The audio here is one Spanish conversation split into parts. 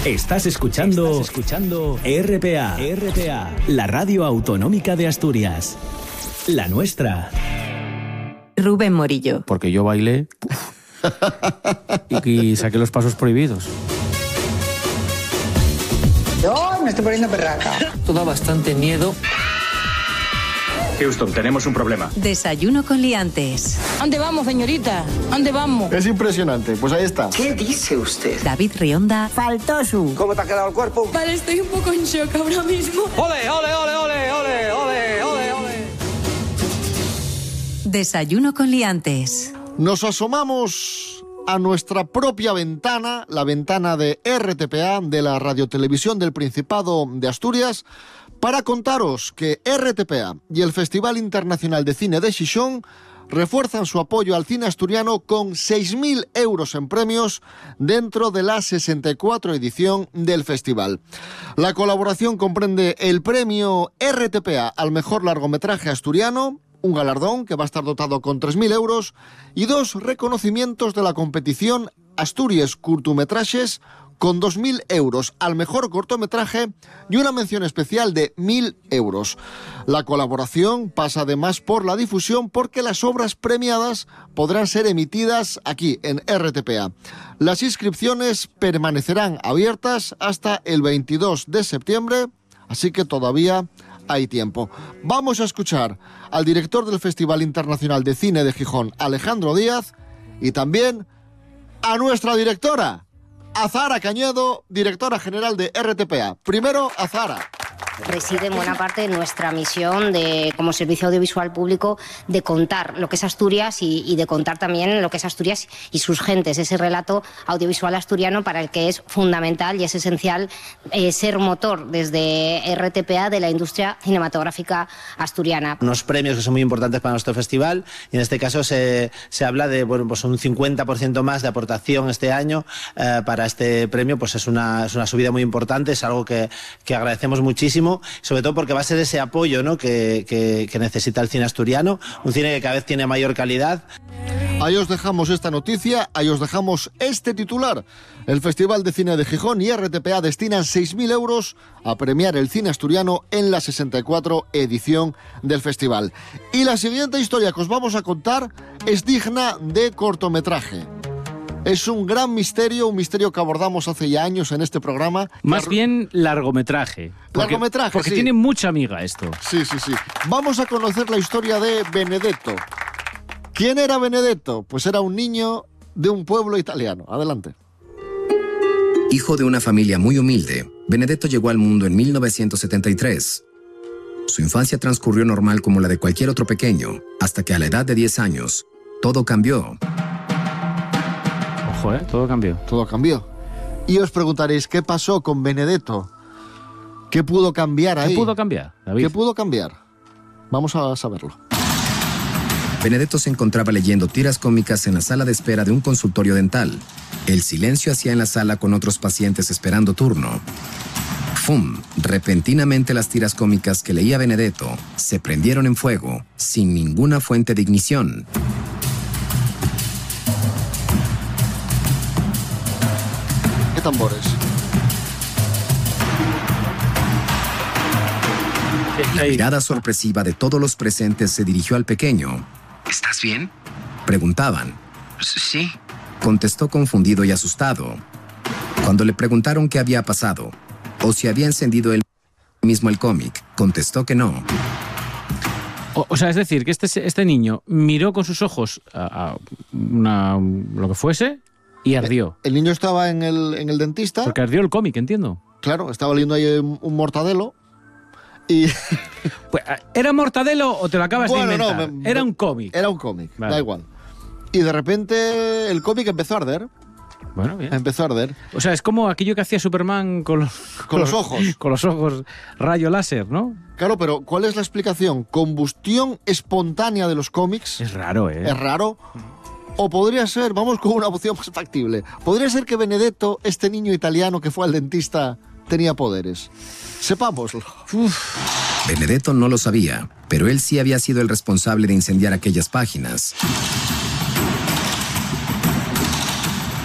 Estás escuchando RPA, la radio autonómica de Asturias. La nuestra. Rubén Morillo. Porque yo bailé y saqué los pasos prohibidos. Yo me estoy poniendo perraca. Todo da bastante miedo. Houston, tenemos un problema. Desayuno con liantes. ¿Dónde vamos, señorita? ¿Dónde vamos? Es impresionante, pues ahí está. ¿Qué dice usted? David Rionda. Faltoso. ¿Cómo te ha quedado el cuerpo? Vale, estoy un poco en shock ahora mismo. ¡Ole, ole, ole, ole, ole, ole, ole, ole! Desayuno con liantes. Nos asomamos a nuestra propia ventana, la ventana de RTPA, de la Radiotelevisión del Principado de Asturias, para contaros que RTPA y el Festival Internacional de Cine de Xixón refuerzan su apoyo al cine asturiano con 6.000 euros en premios dentro de la 64 edición del festival. La colaboración comprende el premio RTPA al mejor largometraje asturiano, un galardón que va a estar dotado con 3.000 euros y 2 reconocimientos de la competición Asturias Curtometrajes con 2.000 euros al mejor cortometraje y una mención especial de 1.000 euros. La colaboración pasa además por la difusión porque las obras premiadas podrán ser emitidas aquí en RTPA. Las inscripciones permanecerán abiertas hasta el 22 de septiembre, así que todavía hay tiempo. Vamos a escuchar al director del Festival Internacional de Cine de Gijón, Alejandro Díaz, y también a nuestra directora, Azahara Cañedo, directora general de RTPA. Primero, Azahara. Reside en buena parte nuestra misión de, como servicio audiovisual público, de contar lo que es Asturias y de contar también lo que es Asturias y sus gentes, ese relato audiovisual asturiano para el que es fundamental y es esencial ser motor desde RTPA de la industria cinematográfica asturiana. Unos premios que son muy importantes para nuestro festival y en este caso se habla de pues un 50% más de aportación este año para este premio, pues es una subida muy importante, es algo que agradecemos muchísimo, sobre todo porque va a ser ese apoyo, ¿no?, que necesita el cine asturiano, un cine que cada vez tiene mayor calidad. Ahí os dejamos esta noticia, ahí os dejamos este titular. El Festival de Cine de Gijón y RTPA destinan 6.000 euros a premiar el cine asturiano en la 64 edición del festival. Y la siguiente historia que os vamos a contar es digna de cortometraje. Es un gran misterio, un misterio que abordamos hace ya años en este programa. Más bien largometraje. Largometraje, porque sí. Tiene mucha amiga esto. Sí. Vamos a conocer la historia de Benedetto. ¿Quién era Benedetto? Pues era un niño de un pueblo italiano. Adelante. Hijo de una familia muy humilde, Benedetto llegó al mundo en 1973. Su infancia transcurrió normal como la de cualquier otro pequeño, hasta que a la edad de 10 años, todo cambió. Ojo, todo cambió. Todo cambió. Y os preguntaréis, ¿qué pasó con Benedetto? ¿Qué pudo cambiar ahí? ¿Qué pudo cambiar, David? ¿Qué pudo cambiar? Vamos a saberlo. Benedetto se encontraba leyendo tiras cómicas en la sala de espera de un consultorio dental. El silencio hacía en la sala con otros pacientes esperando turno. ¡Fum! Repentinamente las tiras cómicas que leía Benedetto se prendieron en fuego, sin ninguna fuente de ignición. ¿Qué tambores? La mirada sorpresiva de todos los presentes se dirigió al pequeño. ¿Estás bien? Preguntaban. Sí. Contestó confundido y asustado. Cuando le preguntaron qué había pasado, o si había encendido él mismo el cómic, contestó que no. O sea, es decir, que este niño miró con sus ojos a lo que fuese y ardió. El niño estaba en el dentista. Porque ardió el cómic, entiendo. Claro, estaba leyendo ahí un mortadelo. Y pues, ¿era mortadelo o te lo acabas de inventar? No, era un cómic. Era un cómic, vale. Da igual. Y de repente el cómic empezó a arder. Bueno, bien. Empezó a arder. O sea, es como aquello que hacía Superman con los ojos. Con los ojos rayo láser, ¿no? Claro, pero ¿cuál es la explicación? ¿Combustión espontánea de los cómics? Es raro, ¿eh? Es raro. O podría ser, vamos con una opción más factible, podría ser que Benedetto, este niño italiano que fue al dentista, tenía poderes. Sepámoslo. Benedetto no lo sabía, pero él sí había sido el responsable de incendiar aquellas páginas.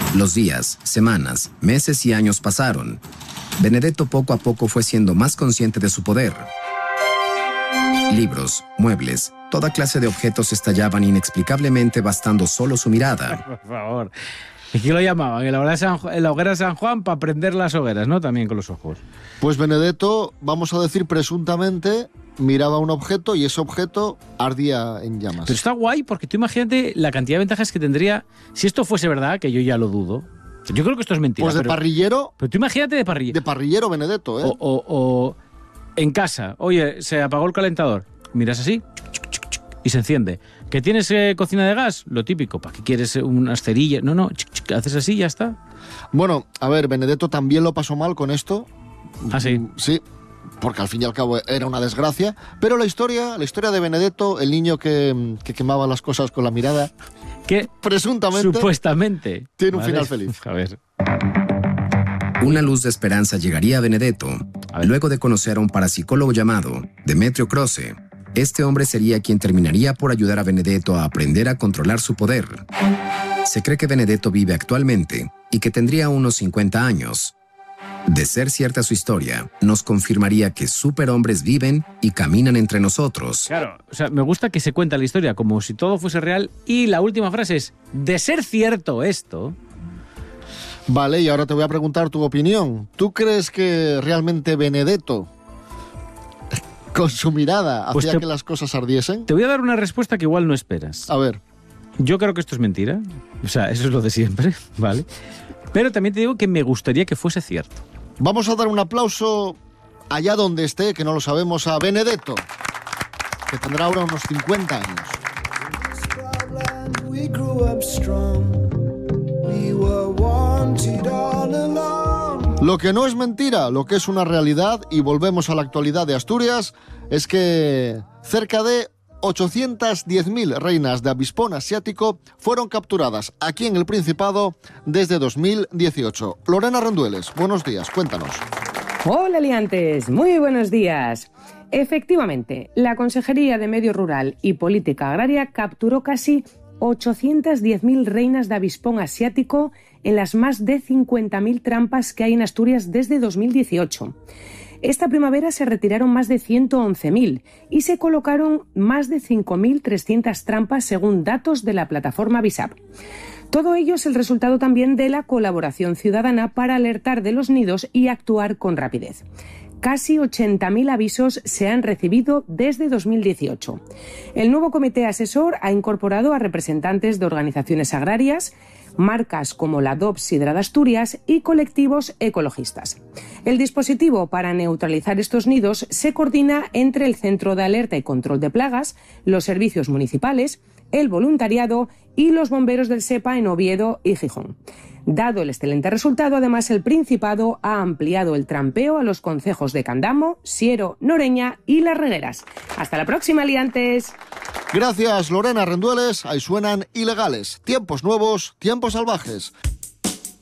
Los días, semanas, meses y años pasaron. Benedetto poco a poco fue siendo más consciente de su poder. Libros, muebles, toda clase de objetos estallaban inexplicablemente bastando solo su mirada. Por favor. ¿Y qué lo llamaban? En la hoguera de San Juan para prender las hogueras, ¿no? También con los ojos. Pues Benedetto, vamos a decir presuntamente, miraba un objeto y ese objeto ardía en llamas. Pero está guay porque tú imagínate la cantidad de ventajas que tendría si esto fuese verdad, que yo ya lo dudo. Yo creo que esto es mentira. Pues de parrillero... Pero tú imagínate de parrillero. De parrillero Benedetto, ¿eh? O en casa. Oye, se apagó el calentador. Miras así y se enciende. ¿Que tienes cocina de gas? Lo típico. ¿Para qué quieres unas cerillas? No, haces así y ya está. Bueno, a ver, Benedetto también lo pasó mal con esto. ¿Ah, sí? Sí, porque al fin y al cabo era una desgracia. Pero la historia de Benedetto, el niño que quemaba las cosas con la mirada, que presuntamente, supuestamente, tiene un final feliz. A ver. Una luz de esperanza llegaría a Benedetto, luego de conocer a un parapsicólogo llamado Demetrio Croce. Este hombre sería quien terminaría por ayudar a Benedetto a aprender a controlar su poder. Se cree que Benedetto vive actualmente y que tendría unos 50 años. De ser cierta su historia, nos confirmaría que superhombres viven y caminan entre nosotros. Claro, o sea, me gusta que se cuenta la historia como si todo fuese real y la última frase es, de ser cierto esto... Vale, y ahora te voy a preguntar tu opinión. ¿Tú crees que realmente Benedetto, con su mirada, hacía que las cosas ardiesen? Te voy a dar una respuesta que igual no esperas. A ver. Yo creo que esto es mentira. O sea, eso es lo de siempre, ¿vale? Pero también te digo que me gustaría que fuese cierto. Vamos a dar un aplauso allá donde esté, que no lo sabemos, a Benedetto, que tendrá ahora unos 50 años. Lo que no es mentira, lo que es una realidad, y volvemos a la actualidad de Asturias, es que cerca de 810.000 reinas de avispón asiático fueron capturadas aquí en el Principado desde 2018. Lorena Rendueles, buenos días, cuéntanos. Hola liantes, muy buenos días. Efectivamente, la Consejería de Medio Rural y Política Agraria capturó casi 810.000 reinas de avispón asiático en las más de 50.000 trampas que hay en Asturias desde 2018. Esta primavera se retiraron más de 111.000 y se colocaron más de 5.300 trampas según datos de la plataforma Visap. Todo ello es el resultado también de la colaboración ciudadana para alertar de los nidos y actuar con rapidez. Casi 80.000 avisos se han recibido desde 2018. El nuevo comité asesor ha incorporado a representantes de organizaciones agrarias, marcas como la DOP Sidra de Asturias y colectivos ecologistas. El dispositivo para neutralizar estos nidos se coordina entre el Centro de Alerta y Control de Plagas, los servicios municipales, el voluntariado y los bomberos del SEPA en Oviedo y Gijón. Dado el excelente resultado, además, el Principado ha ampliado el trampeo a los concejos de Candamo, Siero, Noreña y Las Regueras. Hasta la próxima, liantes. Gracias, Lorena Rendueles. Ahí suenan Ilegales. Tiempos nuevos, tiempos salvajes.